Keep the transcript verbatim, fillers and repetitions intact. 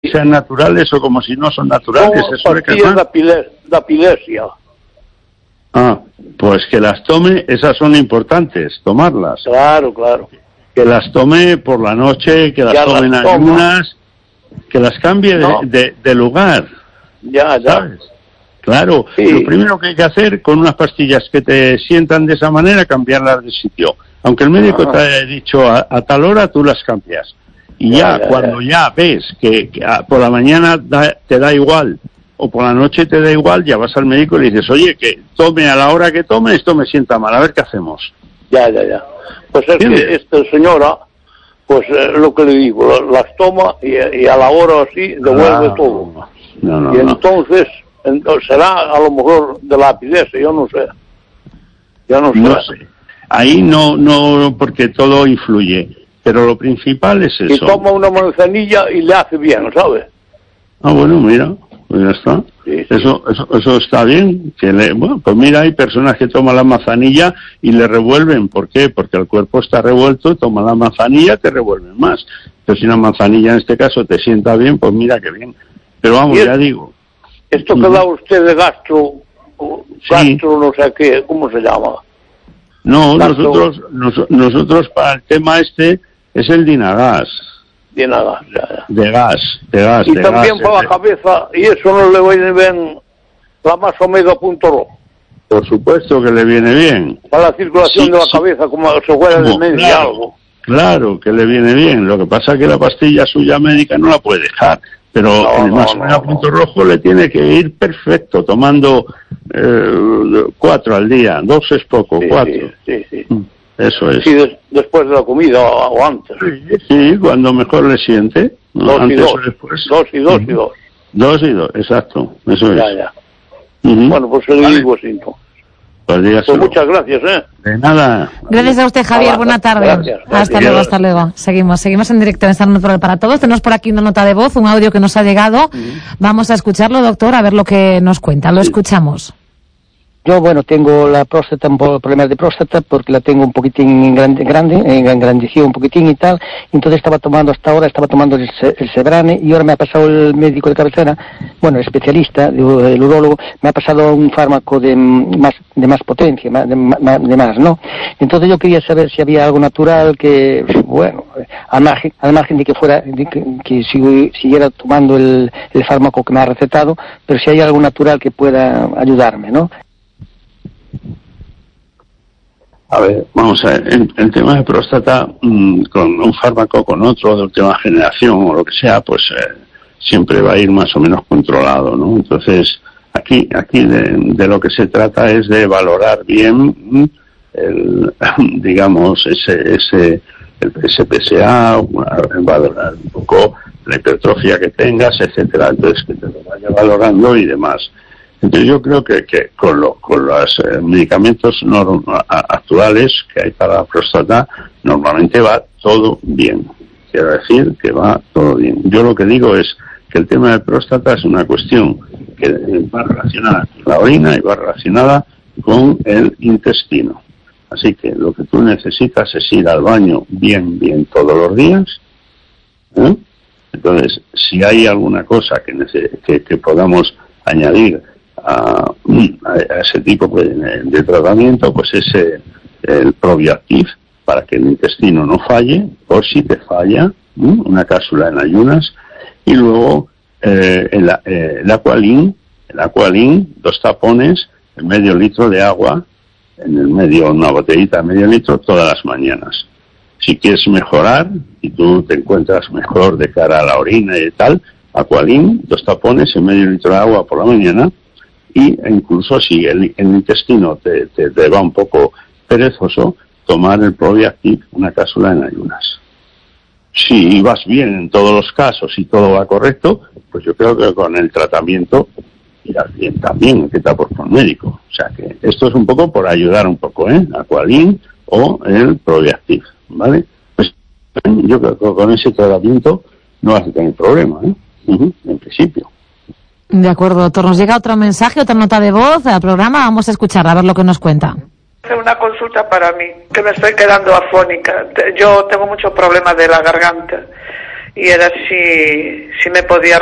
sean naturales o como si no son naturales. Son Eso pastillas de, apile, de epilepsia. Ah, pues que las tome, esas son importantes, tomarlas. Claro, claro. Que las tome por la noche, que las ya tome en ayunas, que las cambie de, no. de, de lugar. Ya, ya. ¿Sabes? Claro, sí. Lo primero que hay que hacer con unas pastillas que te sientan de esa manera, cambiarlas de sitio. Aunque el médico Ajá. te haya dicho a, a tal hora, tú las cambias. Y ya, ya, ya cuando ya, ya ves que, que a, por la mañana da, te da igual, o por la noche te da igual, ya vas al médico y le dices, oye, que tome a la hora que tome, esto me sienta mal, a ver qué hacemos. Ya, ya, ya. Pues es ¿Entiendes? Que esta señora, pues eh, lo que le digo, las toma y, y a la hora así devuelve ah, todo. No, no, y no. entonces, entonces será a lo mejor de la epilepsia, yo no sé. Yo no sé. No sé. Ahí no, no, porque todo influye. Pero lo principal es eso. Y toma una manzanilla y le hace bien, ¿sabes? Ah, bueno, mira, pues ya está. Sí, sí. Eso, eso, eso está bien. Que le, bueno, pues mira, hay personas que toman la manzanilla y le revuelven. ¿Por qué? Porque el cuerpo está revuelto, toma la manzanilla, te revuelven más. Pero si una manzanilla en este caso te sienta bien, pues mira qué bien. Pero vamos, ya digo. Esto que da usted de gastro, gastro sí. no sé qué, ¿cómo se llama? No, gastro. nosotros, nos, nosotros para el tema este es el Dinagas. Dinagas, ya, ya. De gas, de gas, Y de también gas, para de... la cabeza, y eso no le viene bien la más omega punto ro. Por supuesto que le viene bien. Para la circulación sí, de la sí. cabeza, como se fuera de medio claro, algo. Claro que le viene bien, lo que pasa es que la pastilla suya médica no la puede dejar. Pero no, el más no, no, punto no. rojo le tiene que ir perfecto, tomando eh, cuatro al día, dos es poco, sí, cuatro. Sí, sí, sí. Eso es. Sí, des, después de la comida o, o antes. Sí, sí, cuando mejor le siente. ¿no? Dos antes y dos. O después. Dos y dos uh-huh. y dos. Dos y dos, exacto, eso ya, es. Ya, uh-huh. Bueno, pues se lo vale. digo así. Pues, pues muchas gracias, ¿eh? De nada. Gracias a usted, Javier. Buena tarde. Gracias, gracias. Hasta luego, hasta luego. Seguimos, seguimos en directo en Salud Natural para Todos. Tenemos por aquí una nota de voz, un audio que nos ha llegado. Uh-huh. Vamos a escucharlo, doctor, a ver lo que nos cuenta. Lo sí. escuchamos. Yo, bueno, tengo la próstata, un poco problemas de próstata, porque la tengo un poquitín grande, grande, engrandeció un poquitín y tal. Entonces estaba tomando, hasta ahora estaba tomando el, el Sebrane, y ahora me ha pasado el médico de cabecera, bueno, el especialista, el urólogo, me ha pasado un fármaco de más, de más potencia, de, de más, ¿no? Entonces yo quería saber si había algo natural que, bueno, al margen, al margen de que fuera, de que, que siguiera tomando el, el fármaco que me ha recetado, pero si hay algo natural que pueda ayudarme, ¿no? A ver, vamos a ver, en el tema de próstata, mmm, con un fármaco, con otro de última generación o lo que sea, pues eh, siempre va a ir más o menos controlado, ¿no? Entonces, aquí aquí de, de lo que se trata es de valorar bien, el, digamos, ese ese el S P S A, valorar un poco la hipertrofia que tengas, etcétera. Entonces, que te lo vaya valorando y demás. Entonces yo creo que, que con, lo, con los eh, medicamentos norm, actuales que hay para la próstata, normalmente va todo bien. Quiero decir que va todo bien. Yo lo que digo es que el tema de próstata es una cuestión que va relacionada con la orina y va relacionada con el intestino. Así que lo que tú necesitas es ir al baño bien, bien todos los días. ¿eh? Entonces, si hay alguna cosa que, que, que podamos añadir A, a ese tipo de, de tratamiento, pues ese el Probiactiv, para que el intestino no falle, por si te falla, ¿sí? Una cápsula en ayunas, y luego eh, el, eh, el Aqualin, el Aqualin, dos tapones, en medio litro de agua, en el medio, una botellita de medio litro, todas las mañanas. Si quieres mejorar, y tú te encuentras mejor de cara a la orina y tal, Aqualin, dos tapones en medio litro de agua por la mañana. Y incluso si el, el intestino te, te, te va un poco perezoso, tomar el Probiactiv, una cápsula en ayunas. Si vas bien en todos los casos y todo va correcto, pues yo creo que con el tratamiento irás bien también, que está por un médico. O sea que esto es un poco por ayudar un poco, ¿eh? Aqualin o el Probiactiv, ¿vale? Pues yo creo que con ese tratamiento no vas a tener problema, ¿eh? Uh-huh, en principio. De acuerdo, doctor. Nos llega otro mensaje, otra nota de voz al programa. Vamos a escucharla, a ver lo que nos cuenta. Hacer una consulta para mí, que me estoy quedando afónica. Yo tengo muchos problemas de la garganta y era si, si me podía